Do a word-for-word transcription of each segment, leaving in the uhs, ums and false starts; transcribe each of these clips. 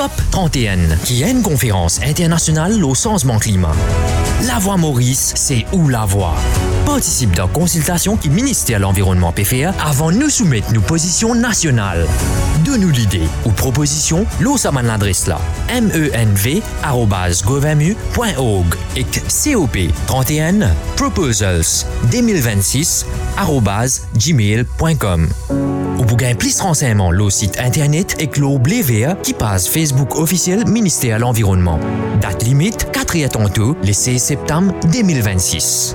C O P trente et un, qui est une conférence internationale au changement climat. La Voix Maurice, c'est où la voix? Participe dans la consultation qui ministère de l'Environnement P F A avant de nous soumettre nos positions nationales. Donne-nous l'idée ou proposition, l'eau saman l'adresse là, menv arobase govmu point org et C O P trente et un proposals deux mille vingt-six arobase gmail point com. Ou pour gagner plus de renseignements, le site internet et le blé vert qui passe Facebook officiel ministère de l'Environnement. Date limite quatre et tantôt, le seize septembre deux mille vingt-six.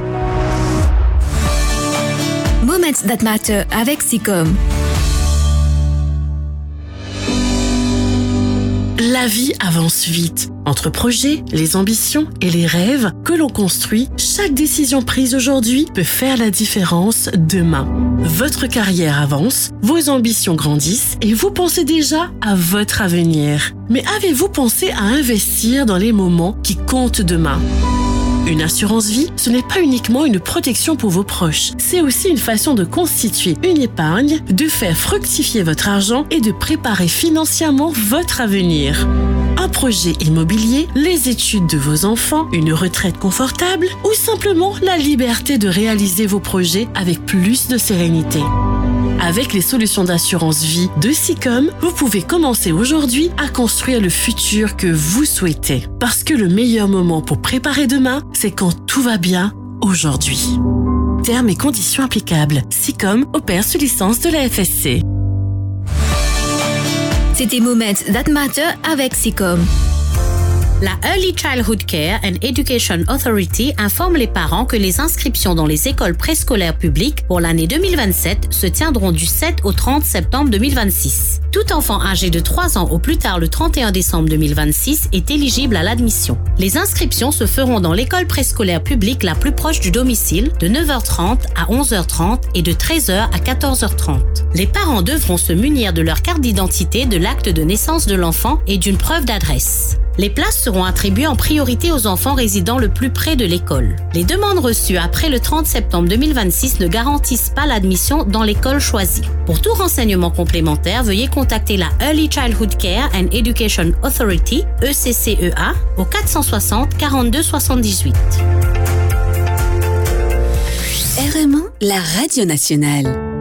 Moments That Matter avec SICOM. La vie avance vite. Entre projets, les ambitions et les rêves que l'on construit, chaque décision prise aujourd'hui peut faire la différence demain. Votre carrière avance, vos ambitions grandissent et vous pensez déjà à votre avenir. Mais avez-vous pensé à investir dans les moments qui comptent demain ? Une assurance vie, ce n'est pas uniquement une protection pour vos proches, c'est aussi une façon de constituer une épargne, de faire fructifier votre argent et de préparer financièrement votre avenir. Un projet immobilier, les études de vos enfants, une retraite confortable ou simplement la liberté de réaliser vos projets avec plus de sérénité. Avec les solutions d'assurance vie de SICOM, vous pouvez commencer aujourd'hui à construire le futur que vous souhaitez. Parce que le meilleur moment pour préparer demain, c'est quand tout va bien aujourd'hui. Termes et conditions applicables. SICOM opère sous licence de la F S C. C'était Moments That Matter avec SICOM. La Early Childhood Care and Education Authority informe les parents que les inscriptions dans les écoles préscolaires publiques pour l'année deux mille vingt-sept se tiendront du sept au trente septembre deux mille vingt-six. Tout enfant âgé de trois ans au plus tard le trente et un décembre deux mille vingt-six est éligible à l'admission. Les inscriptions se feront dans l'école préscolaire publique la plus proche du domicile de neuf heures trente à onze heures trente et de treize heures à quatorze heures trente. Les parents devront se munir de leur carte d'identité, de l'acte de naissance de l'enfant et d'une preuve d'adresse. Les places seront attribuées en priorité aux enfants résidant le plus près de l'école. Les demandes reçues après le trente septembre deux mille vingt-six ne garantissent pas l'admission dans l'école choisie. Pour tout renseignement complémentaire, veuillez contacter la Early Childhood Care and Education Authority, E C C E A, au quatre cent soixante quarante-deux soixante-dix-huit. R M un, la radio nationale.